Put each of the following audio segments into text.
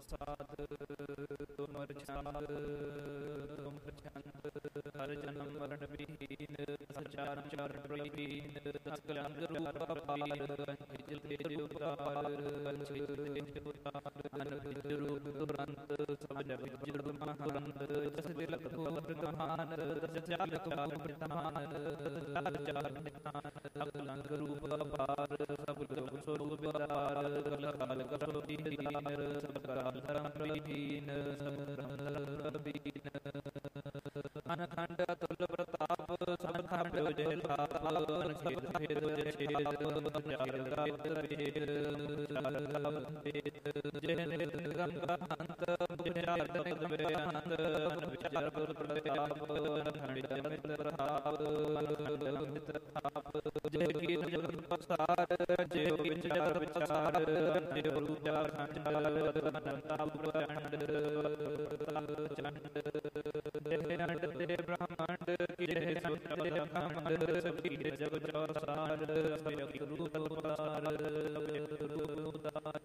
साध तुम अर्छाद तुम प्रचंड हर जन्म मरण विहीन सचार चरण प्रहीन सकलंग रूप अपार अंकित तेज उतार अंकित तेज उतार अनभिज रूप तुरंत सब जग जुड़ महंत जस तिलक धोर महान जस चालक प्रधान चार निधान सकलंग रूप अपार सब लोग स्वरूप दार कल काल करो दीन सब काल धर्म विहीन सब धर्म विहीन अनखंड अतुल प्रताप समखंड जय लाभ अनखेद भेद जय छेद चार गात्र भेद चार गात्र भेद जय गंगा हंत विचार जगत बेअंत विचार पुर प्रताप अनखंड जगत प्रताप अनखंड अमृत ताप जय कीर्त जगत पसार जय विचार विचार जय विचार खंड अनंताप प्रचंड चंड जय नंद जय ब्रह्मांड की जय संत जय ब्रह्मांड सबकी जय जग चौसार अव्यक्त रूप अवतार अव्यक्त रूप उदार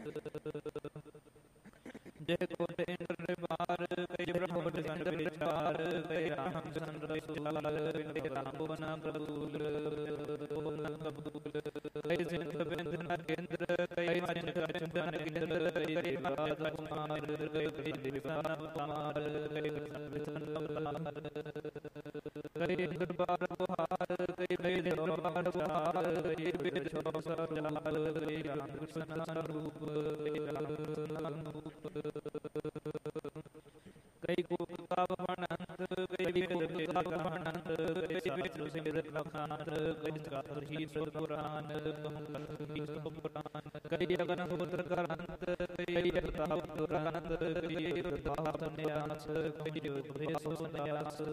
जय कोटेन्द्र निवार कई ब्रह्मोट संत विचार कई राम चंद्र सुलाल कई राम भुवन प्रभुल कई सिंध बिंद नरेंद्र कई सिंध चंदन गिंद्र कई राज कुमार कई दिव्यान कुमार कई कृष्ण अवतार कई दरबार बुहार कई दरबार बुहार कई वेद शोभा जाल कई राम कृष्ण स्वरूप कई राम कृष्ण रूप कई गोपिका भवनंत कई गोपिका भवनंत कई विष्णु सिंह लखानत कई गाथी पुराण पुराण कई अग्निहोत्र करंत कई प्रताप तुरंत कई प्रताप न्यास कई उपदेश न्यास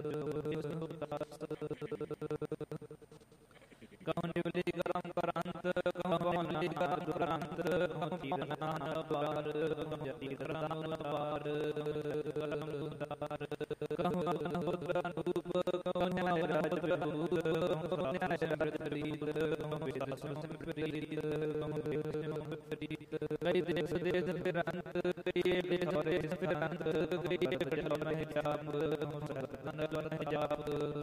कहूँ निवली करम करंत कहूँ निवली कर दुरंत कहूँ कीर्तनान पार कहूँ जति धरान पार कलम उदार कहूँ अग्निहोत्र अनूप कहूँ न्याय राज प्रभूत कहूँ न्याय राज प्रीत कहूँ वेद सुन प्रीत कहूँ वेद सुन प्रीत कई देश देश फिरंत कई देश देश फिरंत कई प्रजा में जाप कहूँ सरतन में जाप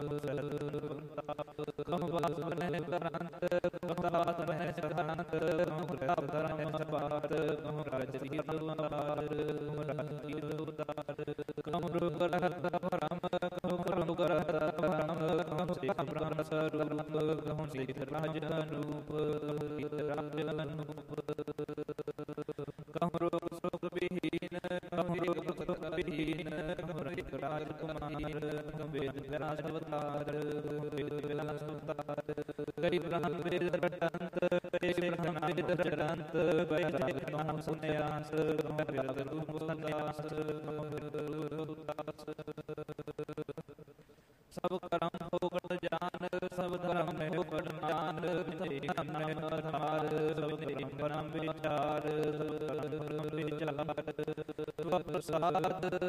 कहूँ वासुन करंत कहूँ दास में सदांत कहूँ प्रताप धर्म सपात कहूँ राजसी अपार कहूँ राजसी उदार कहूँ रूप रहत परम कहूँ रूप रहत परम कहूँ सीत ब्रह्म स्वरूप कहूँ सीत राज अनूप कहूँ सीत राज अनूप कहूँ रोग शोक विहीन कहूँ रोग शोक विहीन कहूँ रहित राजकुमार कहूँ वेद व्यास अवतार कहूँ वेद व्यास अवतार कई ब्रह्म वेद रटंत कई ब्रह्म वेद रटंत कई जय नाम सुन्यास कहूँ व्यास रूप सन्यास कहूँ व्यास रूप उदास सब कर्म होकर जान सब धर्म में होकर मान हम में आधार सब तेरी परम विचार सब परम विचार प्रसाद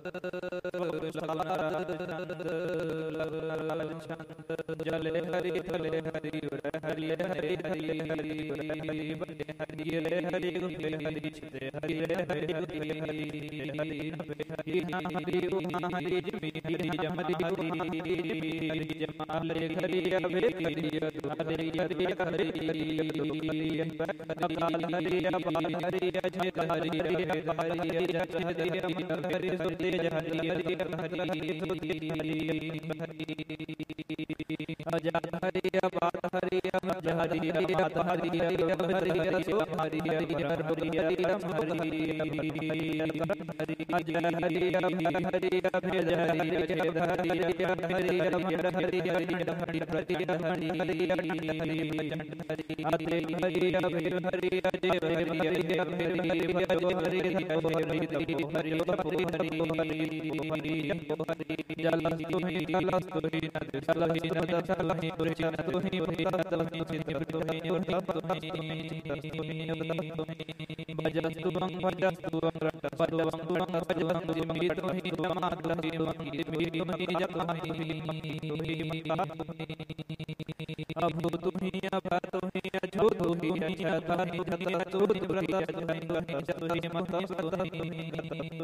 जले हरि थले हरि हरि हरि हरि हरि बले हरि हरि गुप्ते हरि छिते हरि हरि हरि हरि हरि हरि जमी हरि जमरि हरि जमाल हरि अबे हरि हरि हरि हरि हरि हरि अजय हरि हरि हरि सुतेज हरि हरि हरि सुतेज हरि अजात हरि अपात हरि अमज हरि अपात हरि हरि हरि सो हरि हरि हरि हरि अजय हरि हरि अभेद हरि अभेद हरि हरि हरि हरि प्रति हरि हरि अति हरि अभेद हरि अजय हरि हरि अभेद हरि भजो हरि तपो हरि तपो हरि तपो हरि जलस्तु हि जलस्तु हि जलहि नद जलहि पुरुषनतु हि भूतस्तु हि चित्तस्तु हि उद्धस्तु हि चित्तस्तु हि भजस्तुवं भजस्तुवं रटस्तुवं भजवस्तुवं अभू तुहि अभा तुहि अजो तुहि अजता तुहि व्रत तुहि